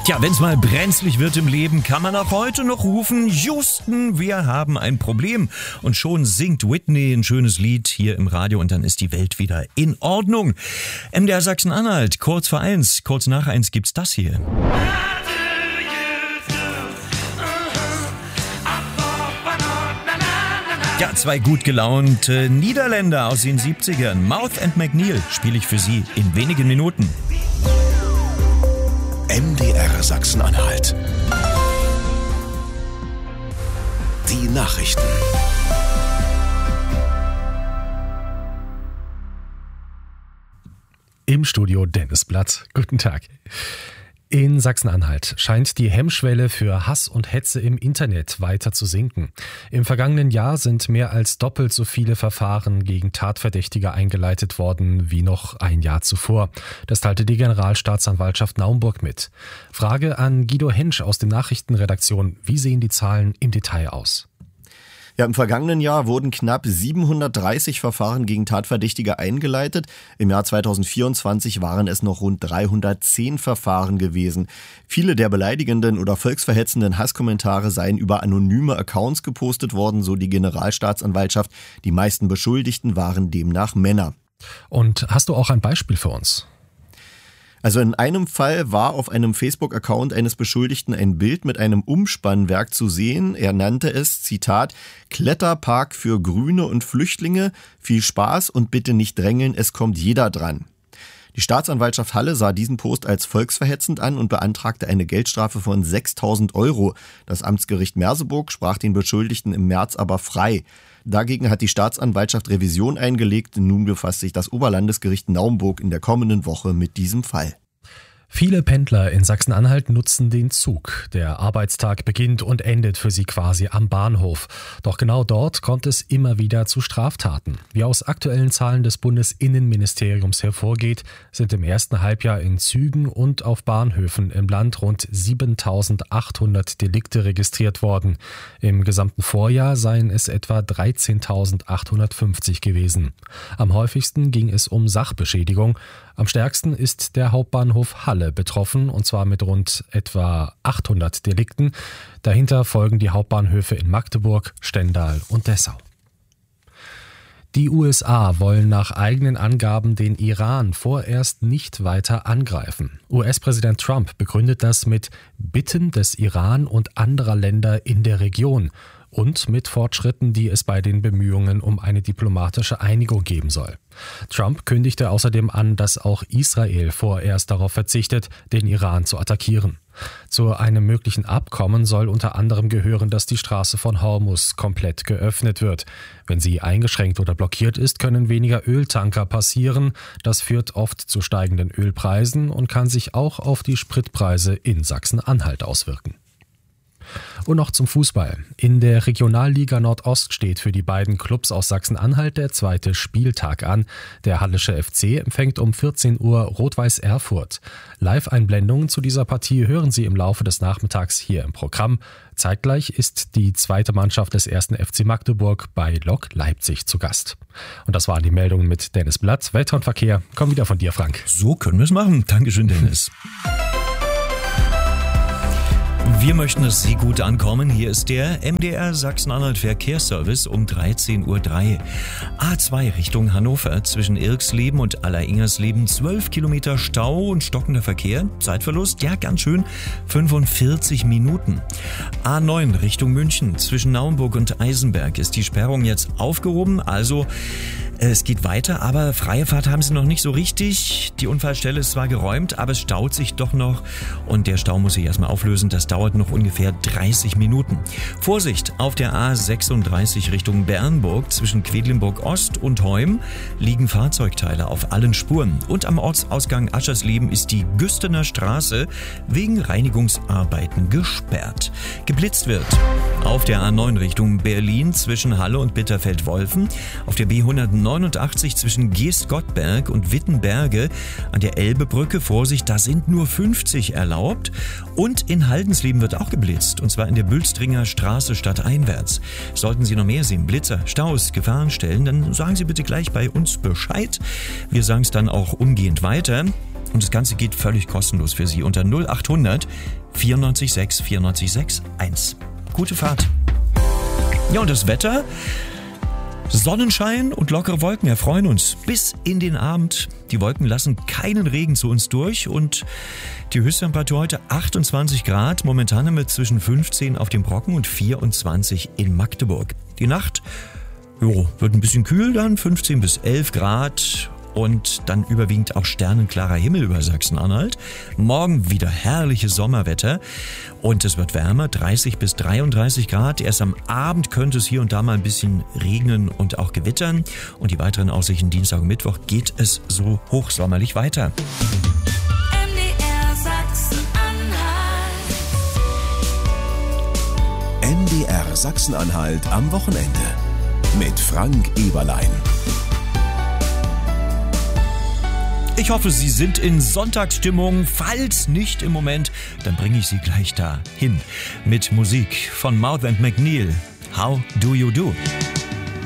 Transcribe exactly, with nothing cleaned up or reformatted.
Ja, wenn es mal brenzlig wird im Leben, kann man auch heute noch rufen, Houston, wir haben ein Problem. Und schon singt Whitney ein schönes Lied hier im Radio und dann ist die Welt wieder in Ordnung. M D R Sachsen-Anhalt, kurz vor eins, kurz nach eins gibt's das hier. Ja, zwei gut gelaunte Niederländer aus den siebzigern. Mouth and McNeil spiele ich für Sie in wenigen Minuten. M D R Sachsen-Anhalt. Die Nachrichten. Im Studio Dennis Blatt. Guten Tag. In Sachsen-Anhalt scheint die Hemmschwelle für Hass und Hetze im Internet weiter zu sinken. Im vergangenen Jahr sind mehr als doppelt so viele Verfahren gegen Tatverdächtige eingeleitet worden wie noch ein Jahr zuvor. Das teilte die Generalstaatsanwaltschaft Naumburg mit. Frage an Guido Hensch aus der Nachrichtenredaktion. Wie sehen die Zahlen im Detail aus? Ja, im vergangenen Jahr wurden knapp siebenhundertdreißig Verfahren gegen Tatverdächtige eingeleitet. Im Jahr zweitausendvierundzwanzig waren es noch rund dreihundertzehn Verfahren gewesen. Viele der beleidigenden oder volksverhetzenden Hasskommentare seien über anonyme Accounts gepostet worden, so die Generalstaatsanwaltschaft. Die meisten Beschuldigten waren demnach Männer. Und hast du auch ein Beispiel für uns? Also in einem Fall war auf einem Facebook-Account eines Beschuldigten ein Bild mit einem Umspannwerk zu sehen. Er nannte es, Zitat, Kletterpark für Grüne und Flüchtlinge. Viel Spaß und bitte nicht drängeln, es kommt jeder dran. Die Staatsanwaltschaft Halle sah diesen Post als volksverhetzend an und beantragte eine Geldstrafe von sechstausend Euro. Das Amtsgericht Merseburg sprach den Beschuldigten im März aber frei. Dagegen hat die Staatsanwaltschaft Revision eingelegt. Nun befasst sich das Oberlandesgericht Naumburg in der kommenden Woche mit diesem Fall. Viele Pendler in Sachsen-Anhalt nutzen den Zug. Der Arbeitstag beginnt und endet für sie quasi am Bahnhof. Doch genau dort kommt es immer wieder zu Straftaten. Wie aus aktuellen Zahlen des Bundesinnenministeriums hervorgeht, sind im ersten Halbjahr in Zügen und auf Bahnhöfen im Land rund siebentausendachthundert Delikte registriert worden. Im gesamten Vorjahr seien es etwa dreizehntausendachthundertfünfzig gewesen. Am häufigsten ging es um Sachbeschädigung. Am stärksten ist der Hauptbahnhof Halle betroffen, und zwar mit rund etwa achthundert Delikten. Dahinter folgen die Hauptbahnhöfe in Magdeburg, Stendal und Dessau. Die U S A wollen nach eigenen Angaben den Iran vorerst nicht weiter angreifen. U S-Präsident Trump begründet das mit Bitten des Iran und anderer Länder in der Region und mit Fortschritten, die es bei den Bemühungen um eine diplomatische Einigung geben soll. Trump kündigte außerdem an, dass auch Israel vorerst darauf verzichtet, den Iran zu attackieren. Zu einem möglichen Abkommen soll unter anderem gehören, dass die Straße von Hormuz komplett geöffnet wird. Wenn sie eingeschränkt oder blockiert ist, können weniger Öltanker passieren. Das führt oft zu steigenden Ölpreisen und kann sich auch auf die Spritpreise in Sachsen-Anhalt auswirken. Und noch zum Fußball. In der Regionalliga Nordost steht für die beiden Clubs aus Sachsen-Anhalt der zweite Spieltag an. Der Hallische F C empfängt um vierzehn Uhr Rot-Weiß Erfurt. Live-Einblendungen zu dieser Partie hören Sie im Laufe des Nachmittags hier im Programm. Zeitgleich ist die zweite Mannschaft des ersten F C Magdeburg bei Lok Leipzig zu Gast. Und das waren die Meldungen mit Dennis Blatt. Wetter und Verkehr kommen wieder von dir, Frank. So können wir es machen. Dankeschön, Dennis. Wir möchten, dass Sie gut ankommen. Hier ist der M D R Sachsen-Anhalt Verkehrsservice um dreizehn Uhr drei. A zwei Richtung Hannover zwischen Irksleben und Alleringers-Leben zwölf Kilometer Stau und stockender Verkehr. Zeitverlust, ja ganz schön, fünfundvierzig Minuten. A neun Richtung München zwischen Naumburg und Eisenberg ist die Sperrung jetzt aufgehoben. Also es geht weiter, aber freie Fahrt haben sie noch nicht so richtig. Die Unfallstelle ist zwar geräumt, aber es staut sich doch noch und der Stau muss sich erstmal auflösen. Das dauert noch ungefähr dreißig Minuten. Vorsicht, auf der A sechsunddreißig Richtung Bernburg zwischen Quedlinburg Ost und Heum liegen Fahrzeugteile auf allen Spuren. Und am Ortsausgang Aschersleben ist die Güstener Straße wegen Reinigungsarbeiten gesperrt. Geblitzt wird auf der A neun Richtung Berlin zwischen Halle und Bitterfeld-Wolfen, auf der B hundertneunundachtzig zwischen Geest-Gottberg und Wittenberge an der Elbebrücke. Vorsicht, da sind nur fünfzig erlaubt. Und in Haldensleben wird auch geblitzt, und zwar in der Bülstringer Straße stadteinwärts. Sollten Sie noch mehr sehen, Blitzer, Staus, Gefahrenstellen, dann sagen Sie bitte gleich bei uns Bescheid. Wir sagen es dann auch umgehend weiter. Und das Ganze geht völlig kostenlos für Sie unter null acht hundert vierundneunzig sechs vierundneunzig sechs eins. Gute Fahrt. Ja, und das Wetter? Sonnenschein und lockere Wolken erfreuen uns bis in den Abend. Die Wolken lassen keinen Regen zu uns durch und die Höchsttemperatur heute achtundzwanzig Grad. Momentan haben wir zwischen fünfzehn auf dem Brocken und vierundzwanzig in Magdeburg. Die Nacht jo, wird ein bisschen kühl dann, fünfzehn bis elf Grad. Und dann überwiegend auch sternenklarer Himmel über Sachsen-Anhalt. Morgen wieder herrliches Sommerwetter und es wird wärmer, dreißig bis dreiunddreißig Grad. Erst am Abend könnte es hier und da mal ein bisschen regnen und auch gewittern. Und die weiteren Aussichten Dienstag und Mittwoch geht es so hochsommerlich weiter. M D R Sachsen-Anhalt. M D R Sachsen-Anhalt am Wochenende mit Frank Eberlein. Ich hoffe, Sie sind in Sonntagsstimmung. Falls nicht im Moment, dann bringe ich Sie gleich dahin mit Musik von Mouth and McNeil. How do you do?